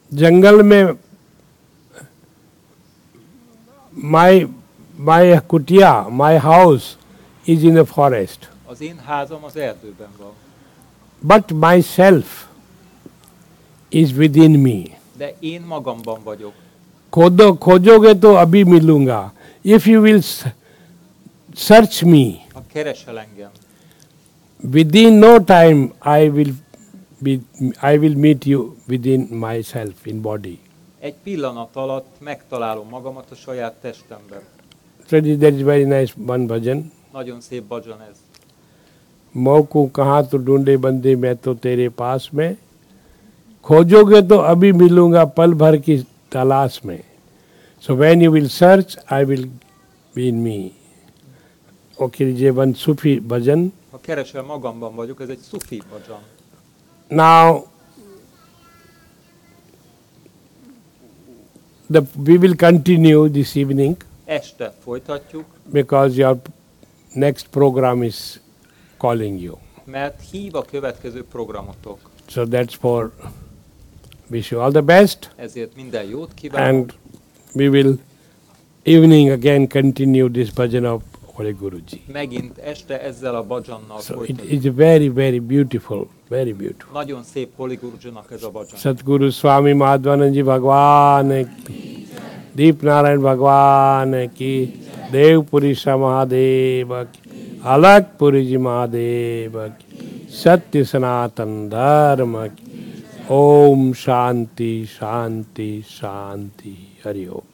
जंगल में my kutia, my house is in a forest. Az én házam az erdőben van. But myself is within me. De én magamban vagyok. खोजोगे तो अभी मिलूंगा. If you will search me, Ha keresel engem, within no time I will meet you within myself in body. egy pillanat alatt megtalálom magamat a saját testemben. So that is very nice one bhajan. Nagyon szép bhajan ez. मौको कहाँ तो ढूंढे बंदे मैं तो तेरे पास में, खोजोगे तो अभी मिलूंगा पल भर की तलाश में. So when you will search, I will be in me. Okay, ये one Sufi bhajan. Ha keresel, magamban vagyok, ez egy szufi bhajan. Now, we will continue this evening. Este folytatjuk. Because your next program is calling you. Mert hív a következő programotok. So that's for wish you all the best. Ezért minden jót kívánok. And we will evening again continue this bhajan of Holy Guruji. Megint este ezzel a bhajannal So folytatjuk. it is very, very beautiful, very beautiful. Nagyon szép Holy Gurujinak ez a bhajan. Satguru Swami Madhvanand Ji Bhagwan ki, Deep Narayan Bhagwan ki, Dev Purisha Mahadeva ki, Alak Puriji Mahadeva ki, Satya Sanatan Dharma ki. Om Shanti Shanti Shanti. Hari Om.